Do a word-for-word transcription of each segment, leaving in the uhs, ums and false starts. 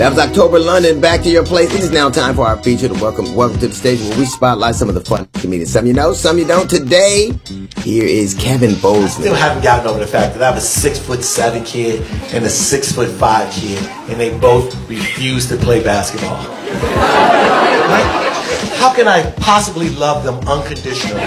That was October London, Back to Your Place. It is now time for our feature to welcome welcome to the station where we spotlight some of the fun comedians. Some you know, some you don't. Today, here is Kevin Bosley. I still haven't gotten over the fact that I have a six foot seven kid and a six foot five kid, and they both refuse to play basketball. Right? How can I possibly love them unconditionally?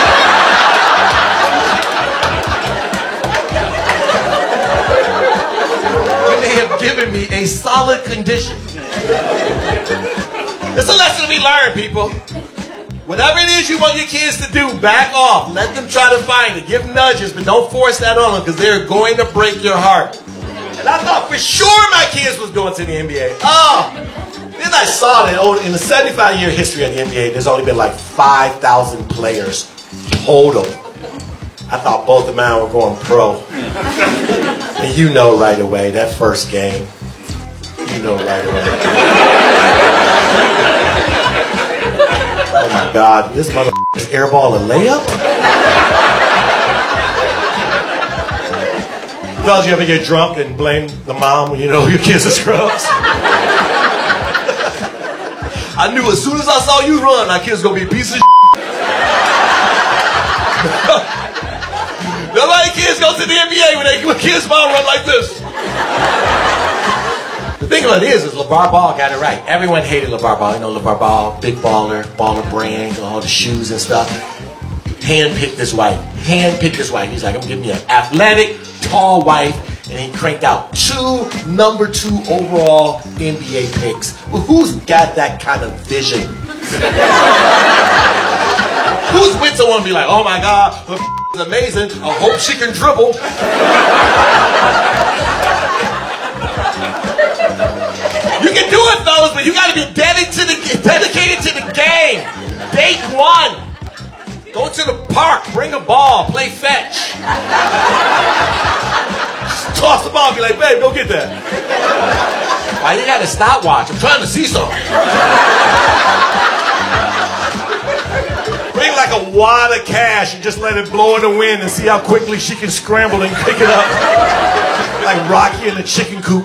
They have given me a solid condition. It's a lesson to be learned, people. Whatever it is you want your kids to do, back off. Let them try to find it. Give them nudges, but don't force that on them because they're going to break your heart. And I thought for sure my kids was going to the N B A. Oh, then I saw that in the seventy-five year history of the N B A, there's only been like five thousand players total. I thought both of mine were going pro. And you know right away, that first game, you know right away. Oh my God, this motherfucker's airball a layup? Fellas, you ever get drunk and blame the mom when you know your kids are scrubs? I knew as soon as I saw you run, our kid's gonna be a piece of shit. Nobody kids go to the N B A when they when kids ball run like this. The thing about it is, is LeVar Ball got it right. Everyone hated LeVar Ball. You know, LeVar Ball, big baller, baller brand, all the shoes and stuff. Handpicked his wife. Handpicked his wife. He's like, I'm giving you an athletic, tall wife. And he cranked out two number two overall N B A picks. Well, who's got that kind of vision? Who's with someone be like, oh my God, her is amazing. I hope she can dribble. You can do it, fellas, but you got to be dedicated to the dedicated to the game. Date one. Go to the park, bring a ball, play fetch. Just toss the ball, be like, babe, go get that. Why you got a stopwatch? I'm trying to see something. Bring like a wad of cash and just let it blow in the wind and see how quickly she can scramble and pick it up. Like Rocky in the chicken coop.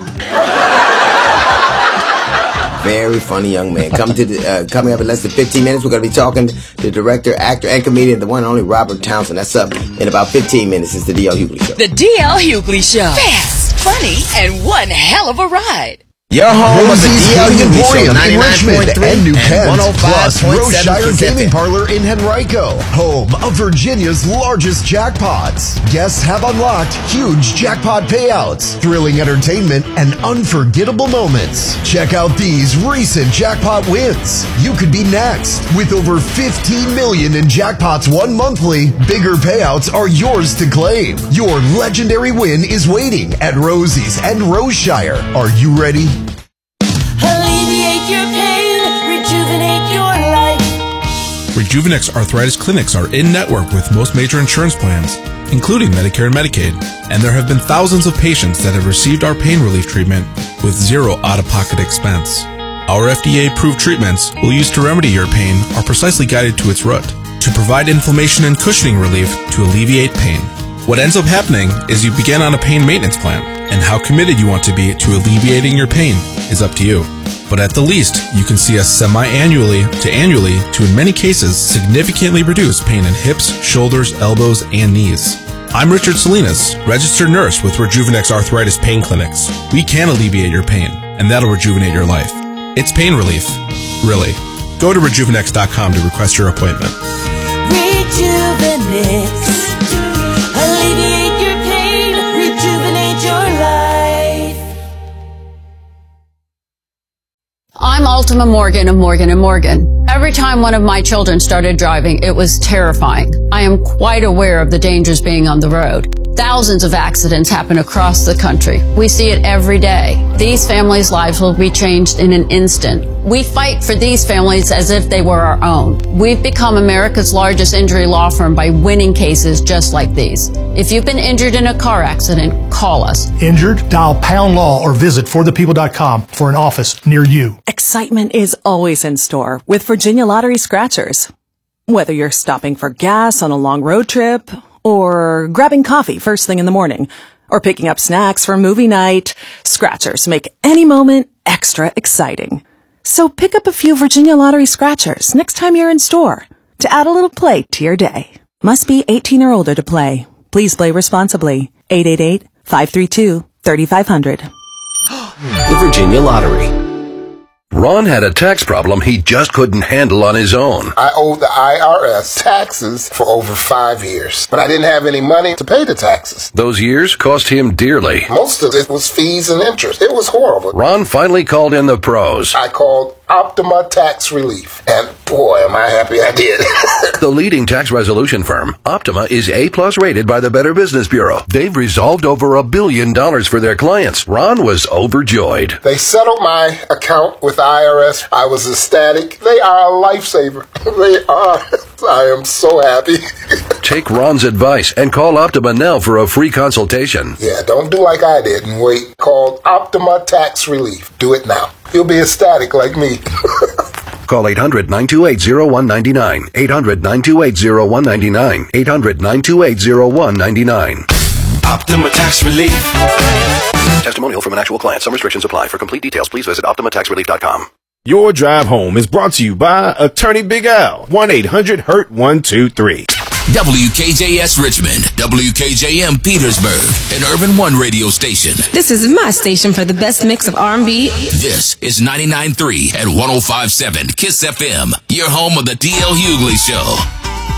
Very funny young man. Come to the, uh, coming up in less than fifteen minutes, we're going to be talking to the director, actor, and comedian, the one and only Robert Townsend. That's up in about fifteen minutes. It's the D L Hughley Show. The D L Hughley Show. Fast, funny, and one hell of a ride. Your home of the D L Hughley Show, ninety-nine point three and New Kent, one oh five point seven Roseshire Gaming Parlor in Henrico, home of Virginia's largest jackpots. Guests have unlocked huge jackpot payouts, thrilling entertainment, and unforgettable moments. Check out these recent jackpot wins. You could be next. With over fifteen million dollars in jackpots won monthly, bigger payouts are yours to claim. Your legendary win is waiting at Rosie's and Roseshire. Are you ready? Alleviate your pain, rejuvenate your life. Rejuvenex Arthritis Clinics are in-network with most major insurance plans, including Medicare and Medicaid, and there have been thousands of patients that have received our pain relief treatment with zero out-of-pocket expense. Our F D A-approved treatments we'll use to remedy your pain are precisely guided to its root, to provide inflammation and cushioning relief to alleviate pain. What ends up happening is you begin on a pain maintenance plan, and how committed you want to be to alleviating your pain is up to you. But at the least, you can see us semi-annually to annually to, in many cases, significantly reduce pain in hips, shoulders, elbows, and knees. I'm Richard Salinas, registered nurse with Rejuvenex Arthritis Pain Clinics. We can alleviate your pain, and that'll rejuvenate your life. It's pain relief. Really. Go to rejuvenex dot com to request your appointment. Rejuvenex. Alleviate your pain, rejuvenate your life. I'm Ultima Morgan of Morgan and Morgan. Every time one of my children started driving, it was terrifying. I am quite aware of the dangers being on the road. Thousands of accidents happen across the country. We see it every day. These families' lives will be changed in an instant. We fight for these families as if they were our own. We've become America's largest injury law firm by winning cases just like these. If you've been injured in a car accident, call us. Injured? Dial pound law or visit for the people dot com for an office near you. Excitement is always in store with Virginia Lottery Scratchers. Whether you're stopping for gas on a long road trip, or grabbing coffee first thing in the morning, or picking up snacks for movie night, Scratchers make any moment extra exciting. So pick up a few Virginia Lottery scratchers next time you're in store to add a little play to your day. Must be eighteen or older to play. Please play responsibly. eight eight eight, five three two, three five zero zero. The Virginia Lottery. Ron had a tax problem he just couldn't handle on his own. I owed the I R S taxes for over five years, but I didn't have any money to pay the taxes. Those years cost him dearly. Most of it was fees and interest. It was horrible. Ron finally called in the pros. I called Optima Tax Relief, and boy, am I happy I did. The leading tax resolution firm, Optima, is A-plus rated by the Better Business Bureau. They've resolved over a billion dollars for their clients. Ron was overjoyed. They settled my account with I R S. I was ecstatic. They are a lifesaver. They are. I am so happy. Take Ron's advice and call Optima now for a free consultation. Yeah, don't do like I did and wait. Call Optima Tax Relief. Do it now. You'll be ecstatic like me. Call eight hundred, nine two eight, zero one nine nine. eight hundred, nine two eight, zero one nine nine. eight hundred, nine two eight, zero one nine nine. Optima Tax Relief. Testimonial from an actual client. Some restrictions apply. For complete details, please visit optima tax relief dot com. Your drive home is brought to you by Attorney Big Al. one eight hundred hurt one two three. W K J S Richmond, W K J M Petersburg, an Urban One radio station. This is my station for the best mix of R and B. This is ninety-nine point three and one oh five point seven KISS F M, your home of the D L Hughley Show.